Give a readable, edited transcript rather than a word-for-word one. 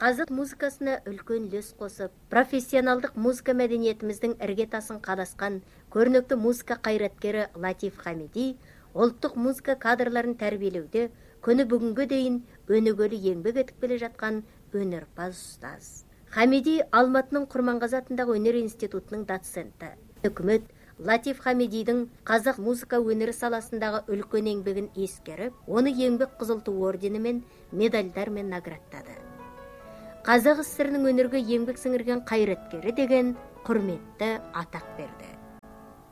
қазақ музыкасына үлкен үлес қосып, профессионалдық музыка мәдениетіміздің іргетасын қаласқан көрнекті музыка қайраткері Латиф Хамиди ұлттық музыка кадрларын тәрбиелеуде күні бүгінге дейін өнегелі еңбек етіп келе жатқан өнерпаз ұстаз. Хамиди Алматының Құрманғазы атындағы өнер институтының доценті. Үкімет Латиф Хамидидің қазақ музыка өнері саласындағы үлкен еңбегін ескеріп, оны еңбек қызыл ту орденімен, медальдармен наградтады. Қазақ СССР-ның өнерге еңбек сіңірген қайраткері деген құрметті атақ берді.